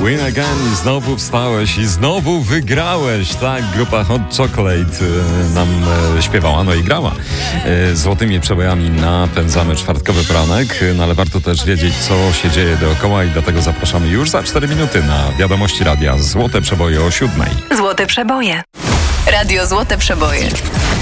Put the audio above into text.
Win again i znowu wstałeś i znowu wygrałeś. Tak, grupa Hot Chocolate nam śpiewała, no i grała. Złotymi przebojami napędzamy czwartkowy poranek, no ale warto też wiedzieć, co się dzieje dookoła i dlatego zapraszamy już za 4 minuty na Wiadomości Radia Złote Przeboje o 7:00. Złote Przeboje. Radio Złote Przeboje.